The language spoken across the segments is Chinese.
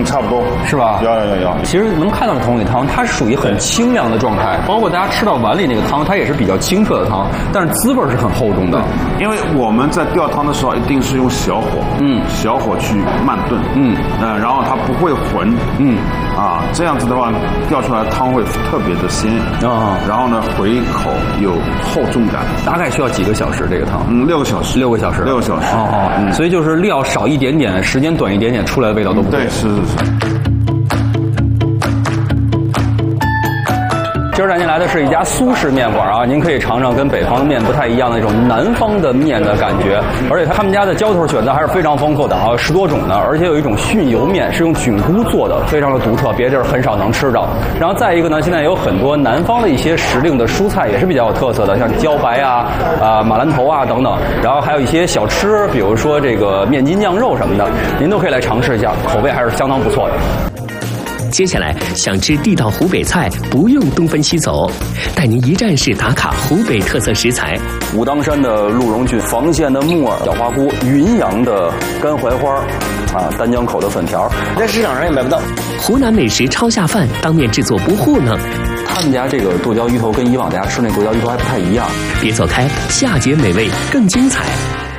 差不多是吧？ 要。 其实能看到的同里汤，它是属于很清凉的状态，包括大家吃到碗里那个汤，它也是比较清澈的汤，但是滋味是很厚重的。 因为我们在吊汤的时候，一定是用小火，小火去慢炖，然后它不会浑，这样子的话，吊出来的汤会特别的鲜然后呢，回口有厚重感。 大概需要几个小时这个汤 ？6个小时。 6个小时。 6个小时。 所以就是料少一点点，时间短一点点，出来的味道都不对。 对，是。 今儿带您来的是一家苏式面馆啊，您可以尝尝跟北方的面不太一样的那种南方的面的感觉，而且他们家的浇头选择还是非常丰富的啊，10多种的，而且有一种熏油面是用菌菇做的，非常的独特，别地儿很少能吃到。然后再一个呢，现在有很多南方的一些时令的蔬菜也是比较有特色的，像茭白马兰头啊等等，然后还有一些小吃，比如说这个面筋酱肉什么的，您都可以来尝试一下，口味还是相当不错的。 接下来想吃地道湖北菜，不用东奔西走，带您一站式打卡湖北特色食材： 武当山的鹿茸菌、房县的木耳、小花菇、云阳的干槐花，丹江口的粉条， 在市场上也买不到。 湖南美食超下饭，当面制作不糊弄。 他们家这个剁椒鱼头跟以往大家吃那剁椒鱼头还不太一样。 别走开，下节美味更精彩。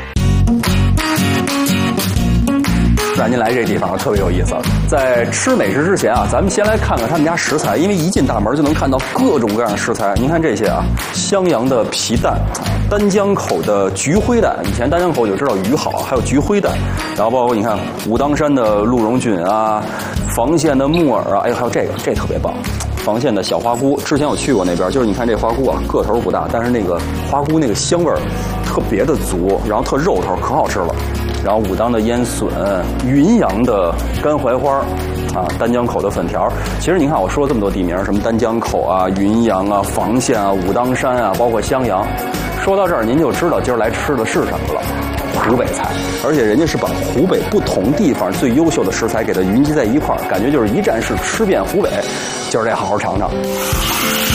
带您来这地方特别有意思。在吃美食之前啊，咱们先来看看他们家食材，因为一进大门就能看到各种各样的食材。您看这些啊，襄阳的皮蛋，丹江口的菊灰蛋，以前丹江口就知道鱼好，还有菊灰蛋，然后包括你看武当山的鹿茸菌啊，房县的木耳啊，还有这特别棒。房县的小花菇，之前我去过那边，就是你看这花菇啊，个头不大，但是那个花菇那个香味儿特别的足，然后特肉头，可好吃了。然后武当的烟笋，云阳的干槐花，丹江口的粉条。其实您看我说了这么多地名，什么丹江口啊、云阳啊、房县啊、武当山啊，包括襄阳。说到这儿，您就知道今儿来吃的是什么了。湖北菜，而且人家是把湖北不同地方最优秀的食材给它云集在一块儿，感觉就是一站式吃遍湖北。今儿得好好尝尝。